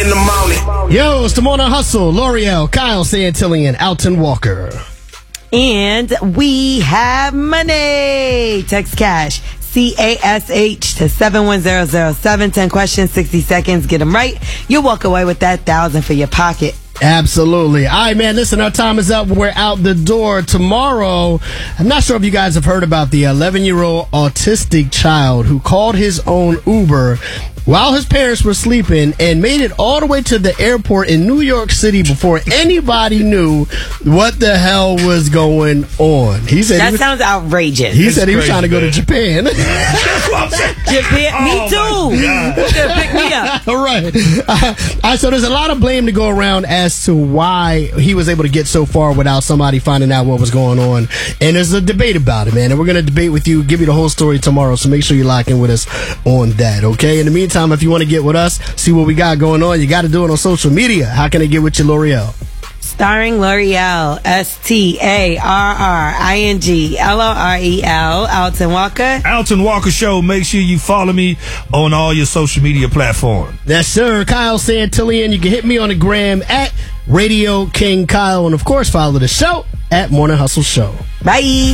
In the morning. Yo, it's the Morning Hustle. L'Oreal, Kyle Santillan, Alton Walker. And we have money. Text cash. CASH to 71007. 10 questions, 60 seconds. Get them right. You'll walk away with that $1,000 for your pocket. Absolutely. All right, man, listen, our time is up. We're out the door tomorrow. I'm not sure if you guys have heard about the 11-year-old autistic child who called his own Uber while his parents were sleeping and made it all the way to the airport in New York City before anybody knew what the hell was going on. He said that sounds outrageous. He said he was trying to go to Japan. That's what I'm saying. Japan, me too. Pick me up. All right. So there's a lot of blame to go around as to why he was able to get so far without somebody finding out what was going on. And there's a debate about it, man. And we're going to debate with you, give you the whole story tomorrow. So make sure you lock in with us on that, okay? In the meantime, if you want to get with us, see what we got going on, you got to do it on social media. How can they get with you, L'Oreal? Starring L'Oreal, STARRING, Alton Walker. Alton Walker Show. Make sure you follow me on all your social media platforms. Yes, sir. Kyle Santillan. You can hit me on the gram at Radio King Kyle. And, of course, follow the show at Morning Hustle Show. Bye.